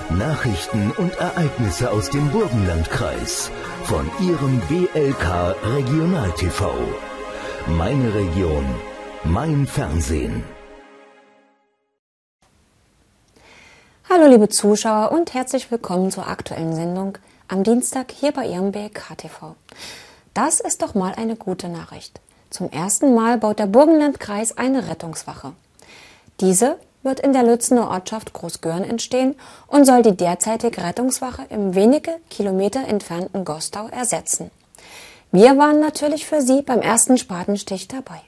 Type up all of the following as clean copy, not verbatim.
Nachrichten und Ereignisse aus dem Burgenlandkreis von Ihrem BLK Regional TV. Meine Region, mein Fernsehen. Hallo liebe Zuschauer und herzlich willkommen zur aktuellen Sendung am Dienstag hier bei Ihrem BLK TV. Das ist doch mal eine gute Nachricht. Zum ersten Mal baut der Burgenlandkreis eine Rettungswache. Diese wird in der Lützener Ortschaft Großgören entstehen und soll die derzeitige Rettungswache im wenige Kilometer entfernten Gostau ersetzen. Wir waren natürlich für Sie beim ersten Spatenstich dabei.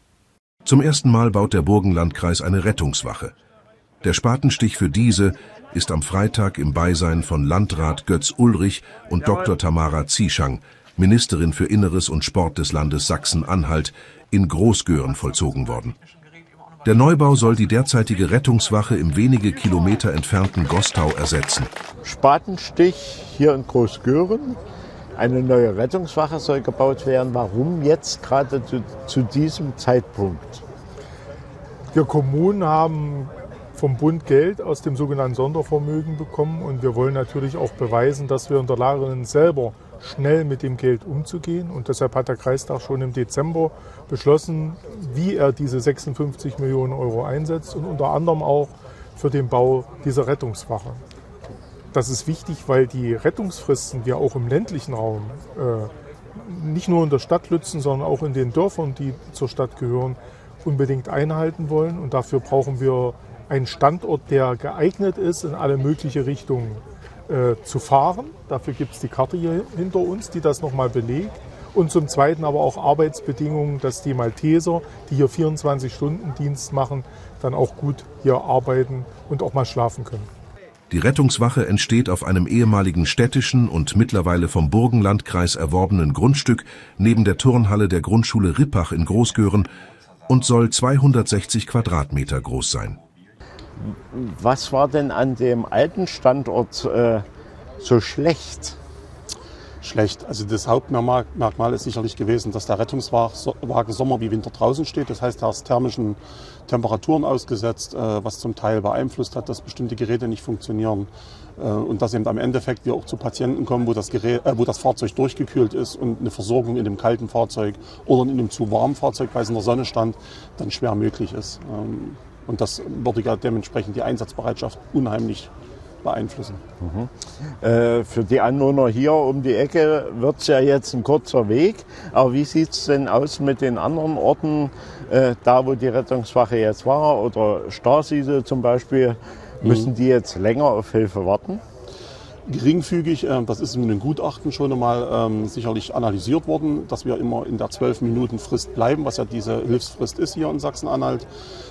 Zum ersten Mal baut der Burgenlandkreis eine Rettungswache. Der Spatenstich für diese ist am Freitag im Beisein von Landrat Götz Ulrich und Dr. Tamara Zieschang, Ministerin für Inneres und Sport des Landes Sachsen-Anhalt, in Großgören vollzogen worden. Der Neubau soll die derzeitige Rettungswache im wenige Kilometer entfernten Gostau ersetzen. Spatenstich hier in Großgören. Eine neue Rettungswache soll gebaut werden. Warum jetzt gerade zu diesem Zeitpunkt? Wir Kommunen haben vom Bund Geld aus dem sogenannten Sondervermögen bekommen und wir wollen natürlich auch beweisen, dass wir in der Lage sind, selber schnell mit dem Geld umzugehen. Und deshalb hat der Kreistag schon im Dezember beschlossen, wie er diese 56 Millionen Euro einsetzt und unter anderem auch für den Bau dieser Rettungswache. Das ist wichtig, weil die Rettungsfristen wir auch im ländlichen Raum, nicht nur in der Stadt Lützen, sondern auch in den Dörfern, die zur Stadt gehören, unbedingt einhalten wollen. Und dafür brauchen wir einen Standort, der geeignet ist, in alle möglichen Richtungen zu fahren. Dafür gibt es die Karte hier hinter uns, die das nochmal belegt. Und zum Zweiten aber auch Arbeitsbedingungen, dass die Malteser, die hier 24-Stunden-Dienst machen, dann auch gut hier arbeiten und auch mal schlafen können. Die Rettungswache entsteht auf einem ehemaligen städtischen und mittlerweile vom Burgenlandkreis erworbenen Grundstück neben der Turnhalle der Grundschule Rippach in Großgören und soll 260 Quadratmeter groß sein. Was war denn an dem alten Standort so schlecht? Schlecht. Also das Hauptmerkmal ist sicherlich gewesen, dass der Rettungswagen Sommer wie Winter draußen steht. Das heißt, er ist thermischen Temperaturen ausgesetzt, was zum Teil beeinflusst hat, dass bestimmte Geräte nicht funktionieren. Und dass eben am Endeffekt wir auch zu Patienten kommen, wo das Fahrzeug durchgekühlt ist und eine Versorgung in dem kalten Fahrzeug oder in einem zu warmen Fahrzeug, weil es in der Sonne stand, dann schwer möglich ist. Und das würde ja dementsprechend die Einsatzbereitschaft unheimlich beeinflussen. Für die Anwohner hier um die Ecke wird es ja jetzt ein kurzer Weg. Aber wie sieht es denn aus mit den anderen Orten, da wo die Rettungswache jetzt war oder Starsiedel zum Beispiel? Müssen die jetzt länger auf Hilfe warten? Geringfügig, das ist in einem Gutachten schon einmal sicherlich analysiert worden, dass wir immer in der 12-Minuten-Frist bleiben, was ja diese Hilfsfrist ist hier in Sachsen-Anhalt.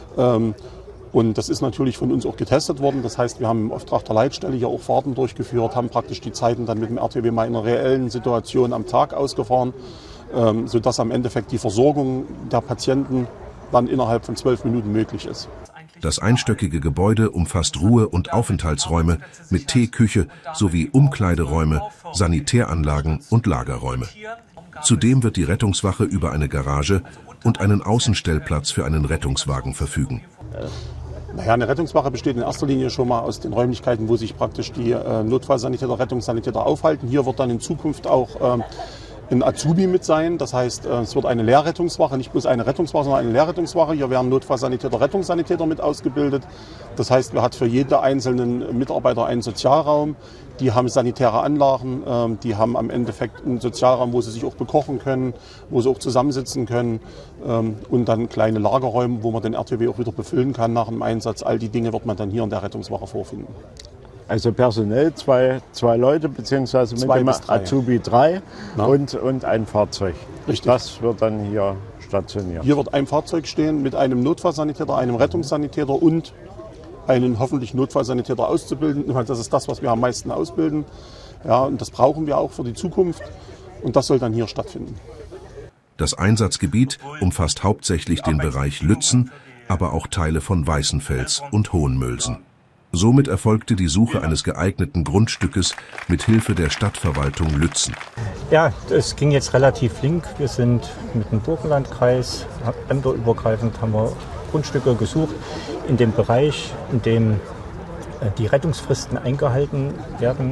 Und das ist natürlich von uns auch getestet worden. Das heißt, wir haben im Auftrag der Leitstelle hier auch Fahrten durchgeführt, haben praktisch die Zeiten dann mit dem RTW mal in einer reellen Situation am Tag ausgefahren, sodass am Endeffekt die Versorgung der Patienten dann innerhalb von 12 Minuten möglich ist. Das einstöckige Gebäude umfasst Ruhe- und Aufenthaltsräume mit Teeküche sowie Umkleideräume, Sanitäranlagen und Lagerräume. Zudem wird die Rettungswache über eine Garage und einen Außenstellplatz für einen Rettungswagen verfügen. Naja, eine Rettungswache besteht in erster Linie schon mal aus den Räumlichkeiten, wo sich praktisch die Notfallsanitäter, Rettungssanitäter aufhalten. Hier wird dann in Zukunft auch ein Azubi mit sein. Das heißt, es wird eine Lehrrettungswache, nicht bloß eine Rettungswache, sondern eine Lehrrettungswache. Hier werden Notfallsanitäter, Rettungssanitäter mit ausgebildet. Das heißt, wir hat für jeden einzelnen Mitarbeiter einen Sozialraum. Die haben sanitäre Anlagen, die haben am Endeffekt einen Sozialraum, wo sie sich auch bekochen können, wo sie auch zusammensitzen können und dann kleine Lagerräume, wo man den RTW auch wieder befüllen kann nach dem Einsatz. All die Dinge wird man dann hier in der Rettungswache vorfinden. Also personell zwei Leute, beziehungsweise mit dem Azubi 3 und ein Fahrzeug. Richtig. Das wird dann hier stationiert. Hier wird ein Fahrzeug stehen mit einem Notfallsanitäter, einem Rettungssanitäter und einen hoffentlich Notfallsanitäter auszubilden. Das ist das, was wir am meisten ausbilden. Ja, und das brauchen wir auch für die Zukunft. Und das soll dann hier stattfinden. Das Einsatzgebiet umfasst hauptsächlich den Bereich Lützen, aber auch Teile von Weißenfels und Hohenmölsen. Somit erfolgte die Suche eines geeigneten Grundstückes mit Hilfe der Stadtverwaltung Lützen. Ja, es ging jetzt relativ flink. Wir sind mit dem Burgenlandkreis, ämterübergreifend haben wir Grundstücke gesucht in dem Bereich, in dem die Rettungsfristen eingehalten werden.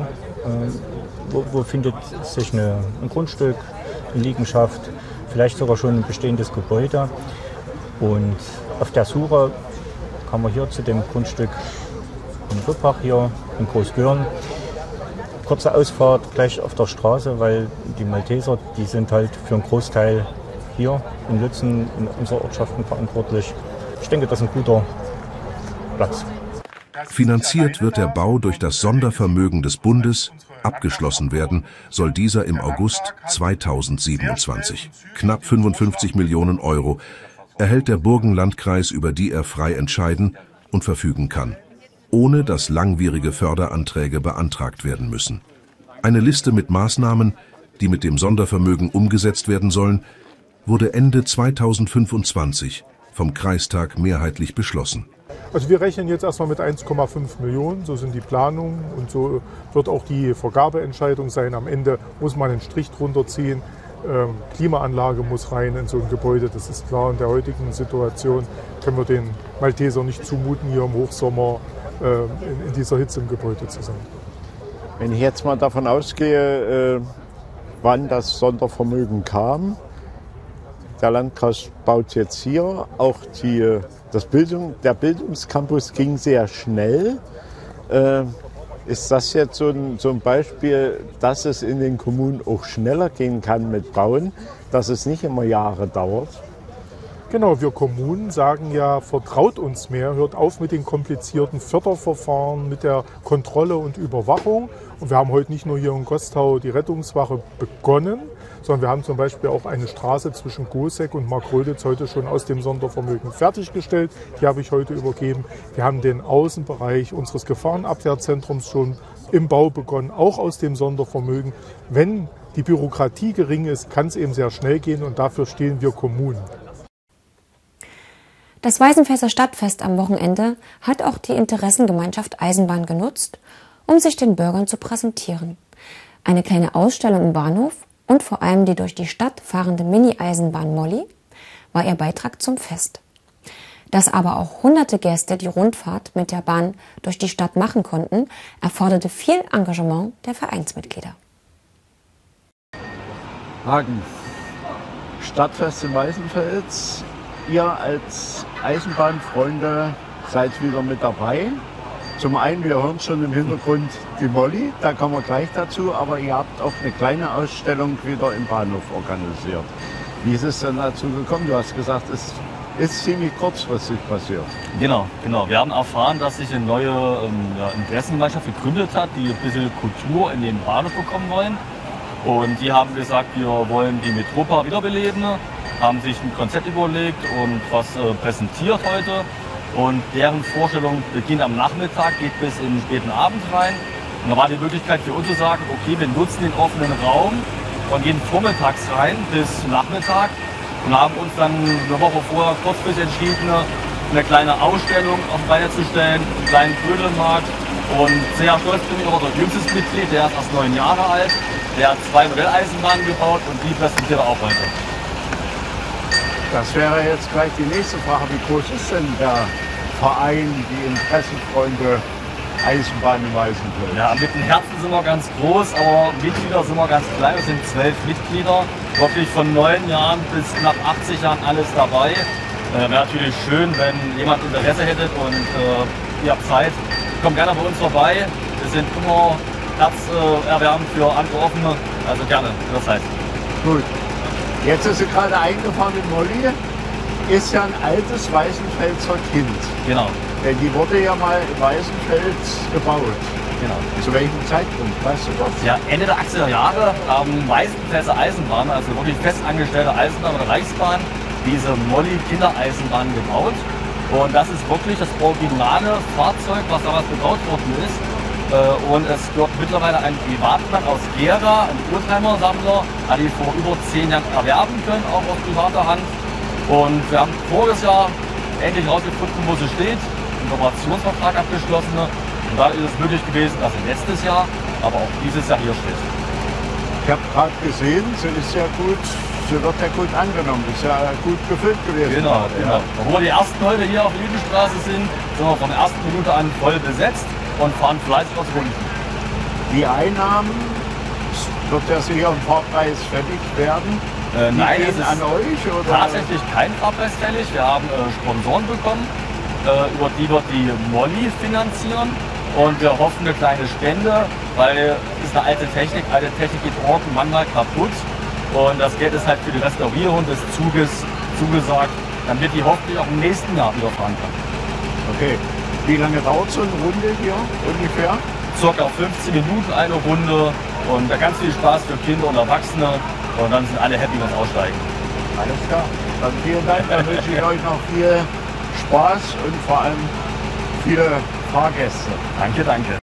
Wo findet sich ein Grundstück, eine Liegenschaft, vielleicht sogar schon ein bestehendes Gebäude. Und auf der Suche kam man hier zu dem Grundstück in Wippach, hier in Großgörn. Kurze Ausfahrt gleich auf der Straße, weil die Malteser, die sind halt für einen Großteil hier in Lützen, in unserer Ortschaften verantwortlich. Ich denke, das ist ein guter Platz. Finanziert wird der Bau durch das Sondervermögen des Bundes. Abgeschlossen werden soll dieser im August 2027. Knapp 55 Millionen Euro erhält der Burgenlandkreis, über die er frei entscheiden und verfügen kann, ohne dass langwierige Förderanträge beantragt werden müssen. Eine Liste mit Maßnahmen, die mit dem Sondervermögen umgesetzt werden sollen, wurde Ende 2025 vom Kreistag mehrheitlich beschlossen. Also wir rechnen jetzt erstmal mit 1,5 Millionen, so sind die Planungen und so wird auch die Vergabeentscheidung sein. Am Ende muss man einen Strich drunter ziehen. Klimaanlage muss rein in so ein Gebäude, das ist klar. In der heutigen Situation können wir den Malteser nicht zumuten, hier im Hochsommer in dieser Hitze im Gebäude zu sein. Wenn ich jetzt mal davon ausgehe, wann das Sondervermögen kam, der Landkreis baut jetzt hier, auch der Bildungscampus ging sehr schnell. Ist das jetzt so ein Beispiel, dass es in den Kommunen auch schneller gehen kann mit Bauen, dass es nicht immer Jahre dauert? Genau, wir Kommunen sagen ja, vertraut uns mehr, hört auf mit den komplizierten Förderverfahren, mit der Kontrolle und Überwachung. Und wir haben heute nicht nur hier in Gostau die Rettungswache begonnen, sondern wir haben zum Beispiel auch eine Straße zwischen Goseck und Markgröditz heute schon aus dem Sondervermögen fertiggestellt. Die habe ich heute übergeben. Wir haben den Außenbereich unseres Gefahrenabwehrzentrums schon im Bau begonnen, auch aus dem Sondervermögen. Wenn die Bürokratie gering ist, kann es eben sehr schnell gehen und dafür stehen wir Kommunen. Das Weißenfelser Stadtfest am Wochenende hat auch die Interessengemeinschaft Eisenbahn genutzt, um sich den Bürgern zu präsentieren. Eine kleine Ausstellung im Bahnhof und vor allem die durch die Stadt fahrende Mini-Eisenbahn Molly war ihr Beitrag zum Fest. Dass aber auch hunderte Gäste die Rundfahrt mit der Bahn durch die Stadt machen konnten, erforderte viel Engagement der Vereinsmitglieder. Hagen, Stadtfest in Weißenfels. Ihr als Eisenbahnfreunde seid wieder mit dabei. Zum einen, wir hören schon im Hintergrund die Molly, da kommen wir gleich dazu, aber ihr habt auch eine kleine Ausstellung wieder im Bahnhof organisiert. Wie ist es denn dazu gekommen? Du hast gesagt, es ist ziemlich kurzfristig passiert. Genau. Wir haben erfahren, dass sich eine neue Interessengemeinschaft gegründet hat, die ein bisschen Kultur in den Bahnhof bekommen wollen. Und die haben gesagt, wir wollen die Metropa wiederbeleben, haben sich ein Konzept überlegt und was präsentiert heute. Und deren Vorstellung beginnt am Nachmittag, geht bis in den späten Abend rein. Und da war die Möglichkeit für uns zu sagen, okay, wir nutzen den offenen Raum und gehen vormittags rein bis Nachmittag und haben uns dann eine Woche vorher kurzfristig entschieden, eine kleine Ausstellung auf die Beine zu stellen, einen kleinen Trödelmarkt. Und sehr stolz bin ich auch unser jüngstes Mitglied, der ist erst 9 Jahre alt. Der hat 2 Modelleisenbahnen gebaut und die präsentiert er auch heute. Das wäre jetzt gleich die nächste Frage. Wie groß ist denn der Verein, die Interessenfreunde Eisenbahn in Weißenfels? Ja, mit dem Herzen sind wir ganz groß, aber Mitglieder sind wir ganz klein. Wir sind 12 Mitglieder, wirklich von 9 Jahren bis knapp 80 Jahren alles dabei. Wäre natürlich schön, wenn jemand Interesse hätte und ihr habt Zeit. Kommt gerne bei uns vorbei. Wir sind immer herzerwärmend für andere Offene, also gerne, jederzeit. Gut. Jetzt ist sie gerade eingefahren in Molly, ist ja ein altes Weißenfelser Kind. Genau. Denn die wurde ja mal in Weißenfels gebaut. Genau. Zu welchem Zeitpunkt, weißt du das? Ja, Ende der 80er Jahre haben Weißenfelser Eisenbahn, also wirklich festangestellte Eisenbahn oder Reichsbahn, diese Molly Kindereisenbahn gebaut. Und das ist wirklich das originale Fahrzeug, was damals gebaut worden ist. Und es gehört mittlerweile ein Privatmann aus Gera, ein Oldtimer-Sammler, hat die vor über 10 Jahren erwerben können, auch aus privater Hand. Und wir haben voriges Jahr endlich herausgefunden, wo sie steht, einen Kooperationsvertrag abgeschlossen. Und da ist es möglich gewesen, dass sie letztes Jahr, aber auch dieses Jahr hier steht. Ich habe gerade gesehen, sie ist ja gut, sie wird ja gut angenommen, ist ja gut gefüllt gewesen. Genau. Obwohl die ersten heute hier auf der Lüdenstraße sind wir von der ersten Minute an voll besetzt. und fahren fleißig aus Runden. Die Einnahmen, wird ja sicher im Fahrpreis fällig werden. Nein, gehen es ist an euch? Oder? tatsächlich kein Fahrpreis fällig. Wir haben Sponsoren bekommen, über die wir die Molly finanzieren. Und wir hoffen eine kleine Spende, weil es ist eine alte Technik. Alte Technik geht manchmal kaputt. Und das Geld ist halt für die Restaurierung des Zuges zugesagt, damit die hoffentlich auch im nächsten Jahr wieder fahren kann. Okay. Wie lange dauert so eine Runde hier ungefähr? Circa 15 Minuten eine Runde und ganz viel Spaß für Kinder und Erwachsene. Und dann sind alle happy, wenn sie aussteigen. Alles klar. Dann vielen Dank. Dann wünsche ich euch noch viel Spaß und vor allem viele Fahrgäste. Danke, danke.